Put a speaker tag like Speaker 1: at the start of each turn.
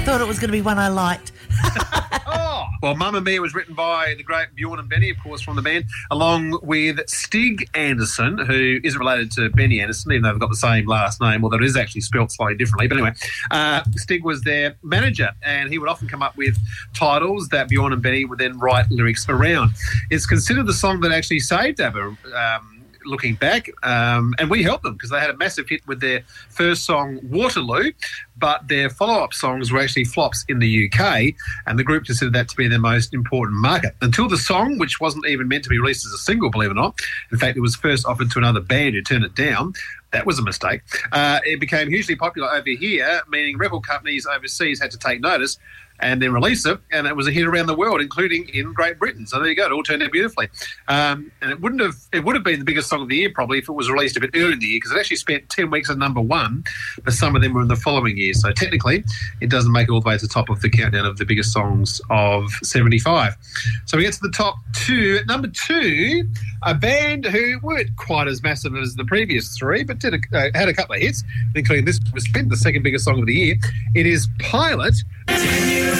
Speaker 1: thought it was going to be one I liked.
Speaker 2: Well, Mamma Mia was written by the great Bjorn and Benny, of course, from the band, along with Stig Anderson, who isn't related to Benny Anderson, even though they've got the same last name, although it is actually spelt slightly differently. But anyway, Stig was their manager, and he would often come up with titles that Bjorn and Benny would then write lyrics around. It's considered the song that actually saved ABBA, looking back, and we helped them because they had a massive hit with their first song, Waterloo, but their follow-up songs were actually flops in the UK, and the group considered that to be their most important market. Until the song, which wasn't even meant to be released as a single, believe it or not, in fact, it was first offered to another band who turned it down. That was a mistake. It became hugely popular over here, meaning record companies overseas had to take notice and then release it, and it was a hit around the world, including in Great Britain. So there you go, it all turned out beautifully. And it would have been the biggest song of the year probably if it was released a bit earlier in the year, because it actually spent 10 weeks at number one, but some of them were in the following year. So technically, it doesn't make it all the way to the top of the countdown of the biggest songs of 75. So we get to the top two. At number two, a band who weren't quite as massive as the previous three, but had a couple of hits, including this was the second biggest song of the year. It is Pilot.